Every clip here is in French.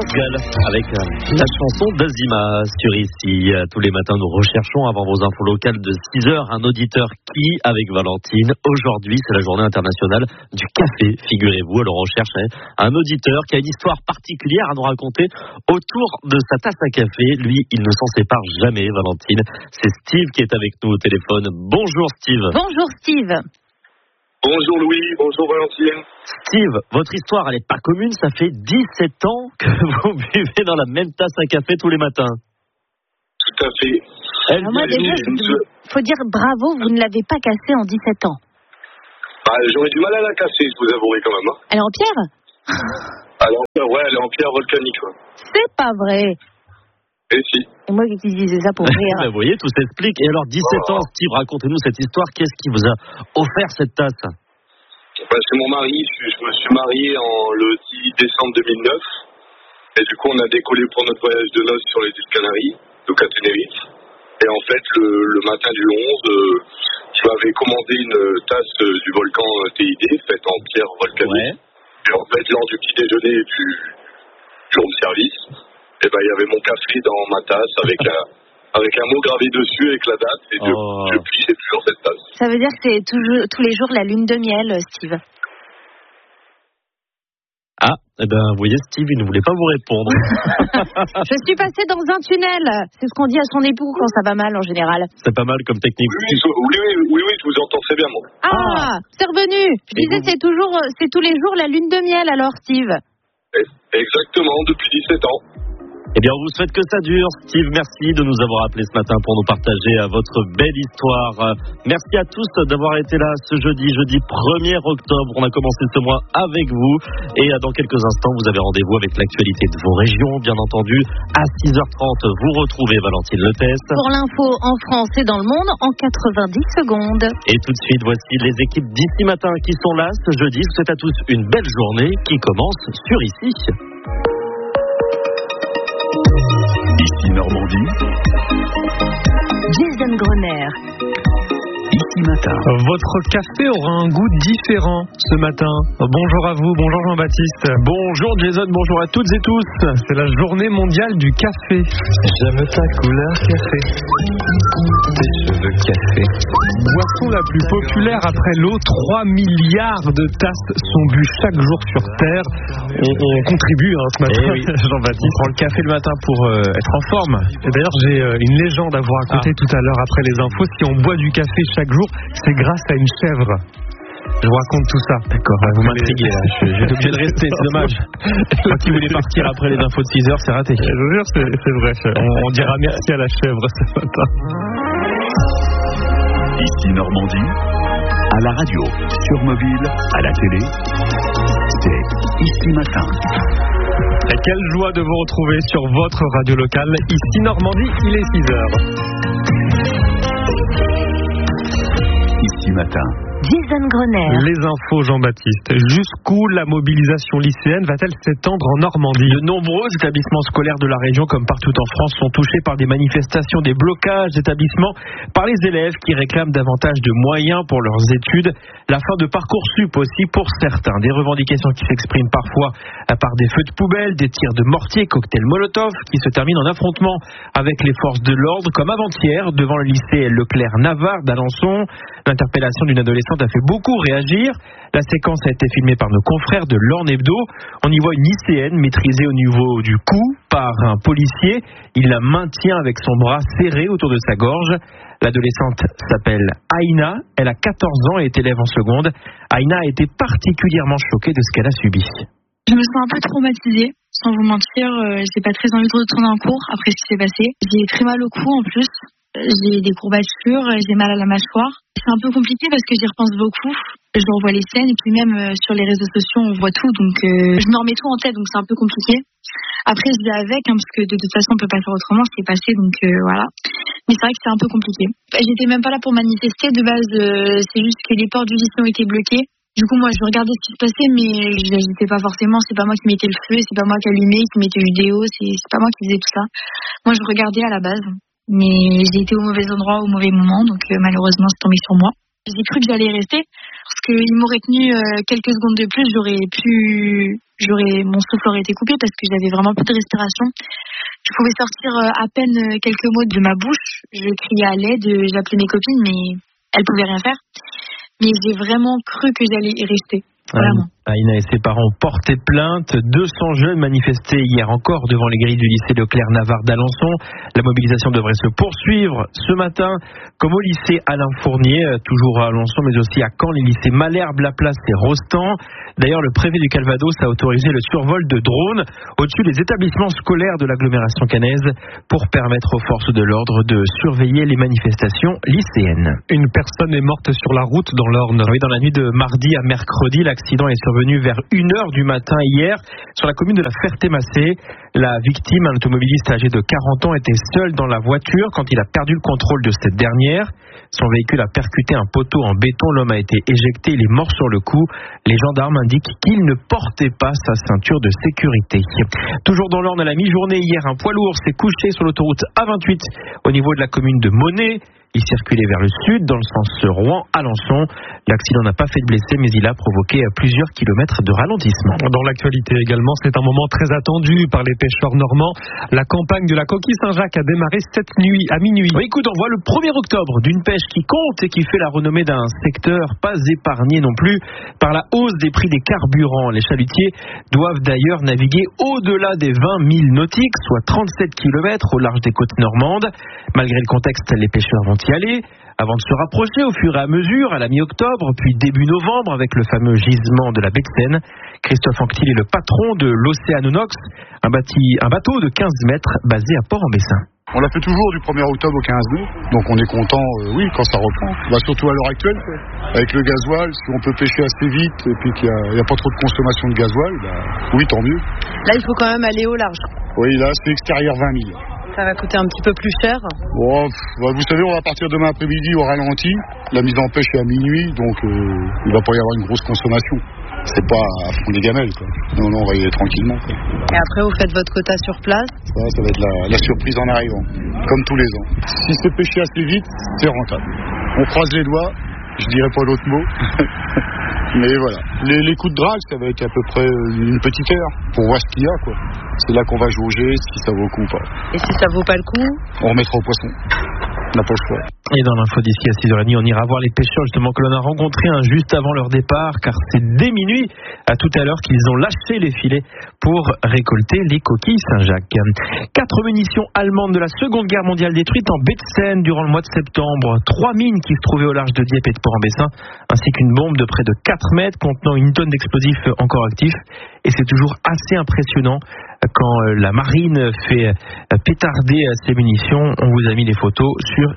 Portugal avec la chanson d'Azima sur ici. Tous les matins, nous recherchons avant vos infos locales de 6h un auditeur qui, avec Valentine, aujourd'hui c'est la journée internationale du café, figurez-vous. Alors on cherche un auditeur qui a une histoire particulière à nous raconter autour de sa tasse à café. Lui, il ne s'en sépare jamais, Valentine. C'est Steve qui est avec nous au téléphone. Bonjour Steve. Bonjour Steve. Bonjour Louis, bonjour Valentine. Steve, votre histoire, elle n'est pas commune, ça fait 17 ans que vous buvez dans la même tasse à café tous les matins. Tout à fait. Moi déjà, il faut dire bravo, vous ne l'avez pas cassée en 17 ans. J'aurais du mal à la casser, je vous avouerai quand même. Elle est en pierre? Alors, ouais, elle est en pierre volcanique. Ouais. C'est pas vrai. Et si. Et moi qui disais ça pour rire. Vous voyez, tout s'explique. Et alors, 17 ans, Steve, racontez-nous cette histoire. Qu'est-ce qui vous a offert cette tasse? C'est mon mari. Je me suis marié le 10 décembre 2009. Et du coup, on a décollé pour notre voyage de noces sur les îles Canaries, donc à Tenerife. Et en fait, le matin du 11, je m'avais commandé une tasse du volcan TID, faite en pierre volcanique. Ouais. Et en fait, lors du petit déjeuner du room service, il y avait mon café dans ma tasse avec un mot gravé dessus avec la date. Et depuis, j'ai toujours cette tasse. Ça veut dire que c'est tous les jours la lune de miel, Steve. Vous voyez, Steve, il ne voulait pas vous répondre. Je suis passée dans un tunnel. C'est ce qu'on dit à son époux quand ça va mal, en général. C'est pas mal comme technique. Oui, je vous entends très bien, moi. C'est revenu. Je disais, c'est tous les jours la lune de miel, alors, Steve. Exactement, depuis 17 ans. Eh bien, on vous souhaite que ça dure. Steve, merci de nous avoir appelés ce matin pour nous partager votre belle histoire. Merci à tous d'avoir été là ce jeudi 1er octobre. On a commencé ce mois avec vous. Et dans quelques instants, vous avez rendez-vous avec l'actualité de vos régions. Bien entendu, à 6h30, vous retrouvez Valentine Letès. Pour l'info en France et dans le monde, en 90 secondes. Et tout de suite, voici les équipes d'ici matin qui sont là ce jeudi. Je vous souhaite à tous une belle journée qui commence sur ici. Ici Normandie. Jason Grenier. Ici matin. Votre café aura un goût différent ce matin. Bonjour à vous, bonjour Jean-Baptiste. Bonjour Jason, bonjour à toutes et tous. C'est la journée mondiale du café. J'aime ta couleur café, tes cheveux café. Boisson la plus populaire après l'eau, 3 milliards de tasses sont bues chaque jour sur Terre. On contribue ce matin, Jean-Baptiste. On prend le café le matin pour être en forme. Et d'ailleurs, j'ai une légende à vous raconter tout à l'heure après les infos. Si on boit du café chaque jour, c'est grâce à une chèvre. Je vous raconte tout ça. D'accord, vous m'intriguez là. Je vais être obligé de rester, c'est dommage. Moi qui voulais partir après les infos de 6h, c'est raté. Je vous jure, c'est vrai. On dira merci à la chèvre ce matin. Ici Normandie, à la radio, sur mobile, à la télé, c'est Ici Matin. Et quelle joie de vous retrouver sur votre radio locale. Ici Normandie, il est 6h. Ici Matin. Jason Grenier. Les infos, Jean-Baptiste. Jusqu'où la mobilisation lycéenne va-t-elle s'étendre en Normandie? De nombreux établissements scolaires de la région, comme partout en France, sont touchés par des manifestations, des blocages d'établissements par les élèves qui réclament davantage de moyens pour leurs études. La fin de Parcoursup aussi pour certains. Des revendications qui s'expriment parfois par des feux de poubelle, des tirs de mortier, cocktails Molotov, qui se terminent en affrontement avec les forces de l'ordre, comme avant-hier devant le lycée Leclerc-Navarre d'Alençon. L'interpellation d'une adolescente a fait beaucoup réagir. La séquence a été filmée par nos confrères de l'Orne Hebdo. On y voit une lycéenne maîtrisée au niveau du cou par un policier. Il la maintient avec son bras serré autour de sa gorge. L'adolescente s'appelle Aïna. Elle a 14 ans et est élève en seconde. Aïna a été particulièrement choquée de ce qu'elle a subi. Je me sens un peu traumatisée, sans vous mentir. J'ai pas très envie de retourner en cours après ce qui s'est passé. J'ai très mal au cou en plus. J'ai des courbatures, j'ai mal à la mâchoire. C'est un peu compliqué parce que j'y repense beaucoup. Je revois les scènes et puis même sur les réseaux sociaux, on voit tout. Donc je me remets tout en tête, donc c'est un peu compliqué. Après, je vais avec, parce que de toute façon, on peut pas faire autrement, c'est passé, donc voilà. Mais c'est vrai que c'est un peu compliqué. J'étais même pas là pour manifester. De base, c'est juste que les portes du lycée ont été bloquées. Du coup, moi, je regardais ce qui se passait, mais je n'agitais pas forcément. C'est pas moi qui mettais le feu, c'est pas moi qui allumais, qui mettais vidéo, c'est pas moi qui faisais tout ça. Moi, je regardais à la base. Mais j'ai été au mauvais endroit au mauvais moment, donc malheureusement c'est tombé sur moi. J'ai cru que j'allais rester parce qu'il m'aurait tenu quelques secondes de plus, mon souffle aurait été coupé parce que j'avais vraiment plus de respiration. Je pouvais sortir à peine quelques mots de ma bouche. Je criais à l'aide, j'appelais mes copines, mais elles pouvaient rien faire. Mais j'ai vraiment cru que j'allais y rester. Vraiment. Aïna et ses parents ont porté plainte. 200 jeunes manifestaient hier encore devant les grilles du lycée Leclerc-Navarre d'Alençon. La mobilisation devrait se poursuivre ce matin, comme au lycée Alain Fournier, toujours à Alençon, mais aussi à Caen, les lycées Malherbe, La Place et Rostand. D'ailleurs, le préfet du Calvados a autorisé le survol de drones au-dessus des établissements scolaires de l'agglomération caennaise pour permettre aux forces de l'ordre de surveiller les manifestations lycéennes. Une personne est morte sur la route dans l'Orne. Oui, dans la nuit de mardi à mercredi, l'accident est survenu vers 1h du matin hier sur la commune de la Ferté-Massé. La victime, un automobiliste âgé de 40 ans, était seul dans la voiture quand il a perdu le contrôle de cette dernière. Son véhicule a percuté un poteau en béton. L'homme a été éjecté, il est mort sur le coup. Les gendarmes indiquent qu'il ne portait pas sa ceinture de sécurité. Toujours dans l'Orne, à la mi-journée hier, un poids lourd s'est couché sur l'autoroute A28 au niveau de la commune de Monet. Il circulait vers le sud, dans le sens Rouen-Alençon. L'accident n'a pas fait de blessés, mais il a provoqué plusieurs kilomètres de ralentissement. Dans l'actualité également, c'est un moment très attendu par les pêcheurs normands. La campagne de la coquille Saint-Jacques a démarré cette nuit à minuit. Oui, écoute, on voit le 1er octobre d'une pêche qui compte et qui fait la renommée d'un secteur pas épargné non plus par la hausse des prix des carburants. Les chalutiers doivent d'ailleurs naviguer au-delà des 20 000 nautiques, soit 37 km au large des côtes normandes. Malgré le contexte, les pêcheurs vont y aller avant de se rapprocher au fur et à mesure à la mi-octobre, puis début novembre avec le fameux gisement de la baie de Seine. Christophe Anctil est le patron de l'Océanonox, un bateau de 15 mètres basé à Port-en-Bessin. On l'a fait toujours du 1er octobre au 15 mai, donc on est content, quand ça reprend. Surtout à l'heure actuelle, avec le gasoil, si on peut pêcher assez vite et puis qu'il n'y a pas trop de consommation de gasoil, oui, tant mieux. Là, il faut quand même aller au large. Oui, là, c'est extérieur 20 000. Ça va coûter un petit peu plus cher. Vous savez, on va partir demain après-midi au ralenti. La mise en pêche est à minuit, donc il va pas y avoir une grosse consommation. C'est pas à fond des gamelles, quoi. Non, on va y aller tranquillement, quoi. Et après, vous faites votre quota sur place. Ça va être la surprise en arrivant, comme tous les ans. Si c'est pêché assez vite, c'est rentable. On croise les doigts, je dirais pas l'autre mot. Mais voilà, les coups de drague, ça va être à peu près une petite heure pour voir ce qu'il y a, quoi. C'est là qu'on va jauger si ça vaut le coup ou pas. Et si ça vaut pas le coup, on remettra au poisson. On n'a pas le choix. Et dans l'info d'ici à 6h30, on ira voir les pêcheurs justement que l'on a rencontrés juste avant leur départ, car c'est dès minuit, à tout à l'heure, qu'ils ont lâché les filets pour récolter les coquilles Saint-Jacques. 4 munitions allemandes de la Seconde Guerre mondiale détruites en baie de Seine durant le mois de septembre. 3 mines qui se trouvaient au large de Dieppe et de Port-en-Bessin, ainsi qu'une bombe de près de 4 mètres contenant une tonne d'explosifs encore actifs. Et c'est toujours assez impressionnant quand la marine fait pétarder ses munitions. On vous a mis les photos sur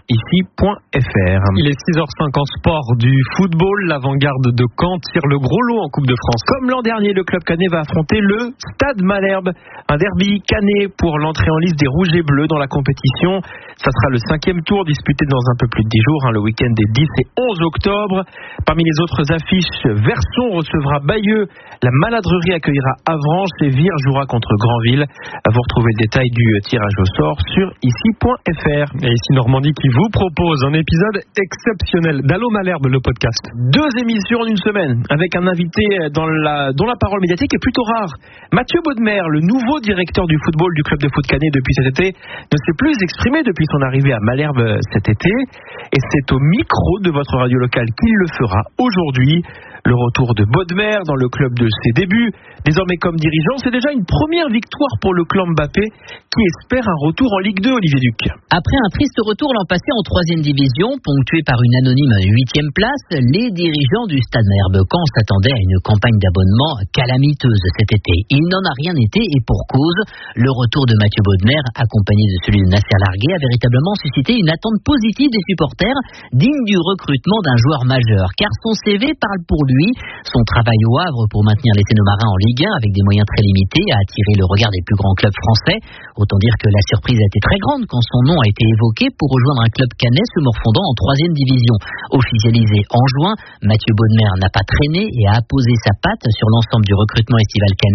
ici.fr. Il est 6h05 en sport du football. L'Avant-Garde de Caen tire le gros lot en Coupe de France. Comme l'an dernier, le club caennais va affronter le Stade Malherbe. Un derby caennais pour l'entrée en lice des Rouges et Bleus dans la compétition. Ça sera le 5e tour disputé dans un peu plus de 10 jours, le week-end des 10 et 11 octobre. Parmi les autres affiches, Verson recevra Bayeux, la Maladrerie accueillera Avranches et Vire jouera contre Granville. Vous retrouvez le détail du tirage au sort sur ici.fr. Et ici Normandie qui vous propose un épisode exceptionnel d'Allô Malherbe, le podcast. 2 émissions en une semaine avec un invité dont la parole médiatique est plutôt rare. Mathieu Baudemer, le nouveau directeur du football du club de foot caennais depuis cet été, ne s'est plus exprimé depuis son arrivée à Malherbe cet été. Et c'est au micro de votre radio locale qu'il le fera aujourd'hui. Le retour de Baudemer dans le club de ses débuts. Désormais comme dirigeant, c'est déjà une première victoire pour le clan Mbappé qui espère un retour en Ligue 2, Olivier Duc. Après un triste retour l'an passé en 3e division, ponctué par une anonyme 8e place, les dirigeants du Stade Malherbe Caen s'attendaient à une campagne d'abonnement calamiteuse cet été. Il n'en a rien été et pour cause, le retour de Mathieu Baudemer, accompagné de celui de Nasser Largué, a véritablement suscité une attente positive des supporters, digne du recrutement d'un joueur majeur. Car son CV parle pour lui, son travail au Havre pour maintenir les Sénomarins en Ligue 1 avec des moyens très limités a attiré le regard des plus grands clubs français. Autant dire que la surprise a été très grande quand son nom a été évoqué pour rejoindre un club caennais se morfondant en 3e division. Officialisé en juin, Mathieu Baudemer n'a pas traîné et a apposé sa patte sur l'ensemble du recrutement estival caennais.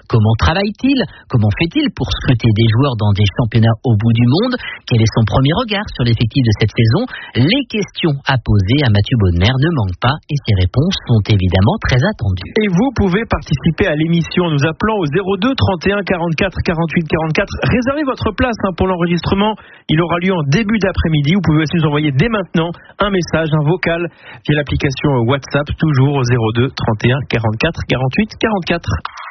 Comment travaille-t-il? Comment fait-il pour scruter des joueurs dans des championnats au bout du monde? Quel est son premier regard sur l'effectif de cette saison? Les questions à poser à Mathieu Bodmer ne manquent pas et ses réponses sont évidemment très attendues. Et vous pouvez participer à l'émission en nous appelant au 02 31 44 48 44. Réservez votre place pour l'enregistrement. Il aura lieu en début d'après-midi. Vous pouvez aussi nous envoyer dès maintenant un message, un vocal via l'application WhatsApp, toujours au 02 31 44 48 44.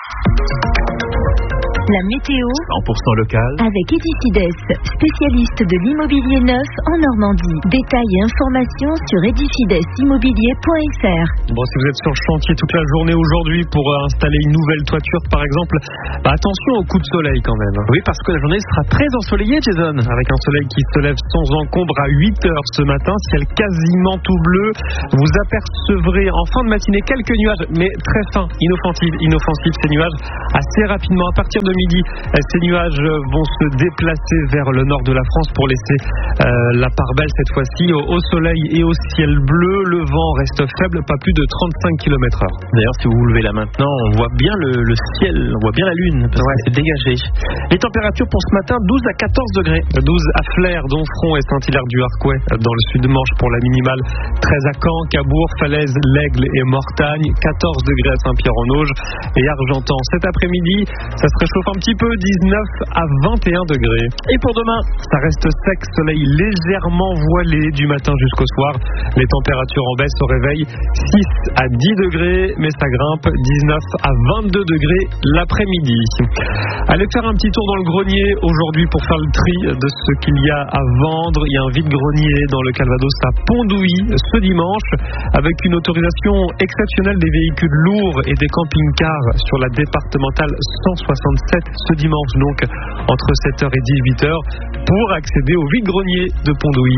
La météo 100% local avec Edifides, spécialiste de l'immobilier neuf en Normandie. Détails et informations sur edifidesimmobilier.fr. Bon, si vous êtes sur le chantier toute la journée aujourd'hui pour installer une nouvelle toiture par exemple, attention au coup de soleil quand même. Oui, parce que la journée sera très ensoleillée, Jason. Avec un soleil qui se lève sans encombre à 8h ce matin, ciel quasiment tout bleu. Vous apercevrez en fin de matinée quelques nuages, mais très fins, inoffensifs ces nuages, assez rapidement. À partir de midi, ces nuages vont se déplacer vers le nord de la France pour laisser la part belle cette fois-ci au soleil et au ciel bleu. Le vent reste faible, pas plus de 35 km/h. D'ailleurs, si vous vous levez là maintenant, on voit bien le ciel, on voit bien la lune, parce que c'est dégagé. Les températures pour ce matin, 12 à 14 degrés. 12 à Flers, Donfront et Saint-Hilaire-du-Harcouët dans le sud Manche pour la minimale. 13 à Caen, Cabourg, Falaise, l'Aigle et Mortagne. 14 degrés à Saint-Pierre-en-Auge et Argentan. Cet après-midi, ça se réchauffe un petit peu, 19 à 21 degrés. Et pour demain, ça reste sec, soleil légèrement voilé du matin jusqu'au soir. Les températures en baisse au réveil, 6 à 10 degrés, mais ça grimpe, 19 à 22 degrés l'après-midi. Allez faire un petit tour dans le grenier aujourd'hui pour faire le tri de ce qu'il y a à vendre. Il y a un vide-grenier dans le Calvados à Pont-d'Ouilly ce dimanche, avec une autorisation exceptionnelle des véhicules lourds et des camping-cars sur la départementale 167 ce dimanche, donc entre 7h et 18h, pour accéder au vide-grenier de Pont-d'Ouilly.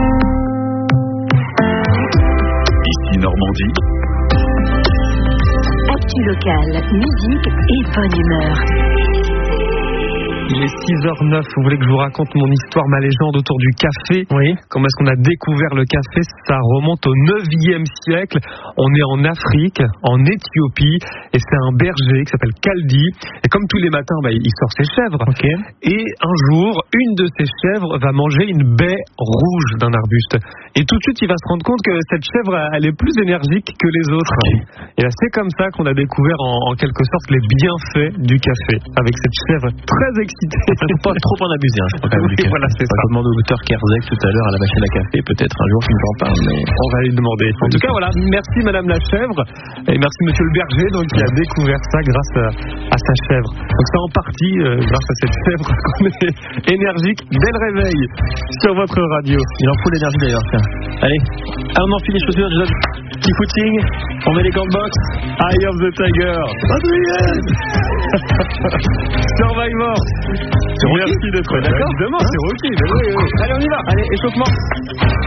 Ici Normandie. Actu locale, musique et bonne humeur. Il est 6h09, vous voulez que je vous raconte mon histoire, ma légende autour du café? Oui. Comment est-ce qu'on a découvert le café? Ça remonte au 9e siècle. On est en Afrique, en Éthiopie, et c'est un berger qui s'appelle Kaldi. Et comme tous les matins, il sort ses chèvres. Okay. Et un jour, une de ses chèvres va manger une baie rouge d'un arbuste. Et tout de suite, il va se rendre compte que cette chèvre, elle est plus énergique que les autres. Et là, c'est comme ça qu'on a découvert en quelque sorte les bienfaits du café. Avec cette chèvre très excitée. Il ne faut pas trop en abuser, je crois, quand même, du café. Voilà, c'est ça. Je demande au docteur Kerzek tout à l'heure à la machine à café, peut-être un jour qu'il nous en parle, mais on va lui demander. En tout cas, voilà, merci Madame la chèvre et merci Monsieur le berger, donc qui a découvert ça grâce à sa chèvre. Donc c'est en partie grâce à cette chèvre qu'on est énergique dès le réveil sur votre radio. Il en faut l'énergie d'ailleurs. Tiens. Allez, on enfile les chaussures déjà. Petit footing, on met les gants de boxe. Eye of the Tiger. Survivor. Merci d'être là. D'accord. Évidemment, c'est Rocky. Allez, on y va. Allez, échauffement.